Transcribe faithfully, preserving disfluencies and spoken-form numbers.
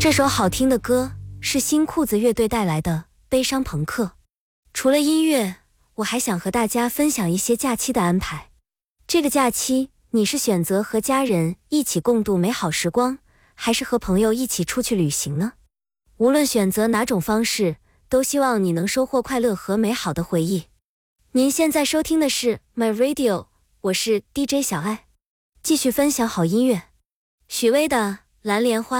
这首好听的歌是新裤子乐队带来的悲伤朋克。除了音乐，我还想和大家分享一些假期的安排。这个假期，你是选择和家人一起共度美好时光，还是和朋友一起出去旅行呢？无论选择哪种方式，都希望你能收获快乐和美好的回忆。您现在收听的是 My Radio， 我是 D J 小爱，继续分享好音乐。许巍的《蓝莲花》。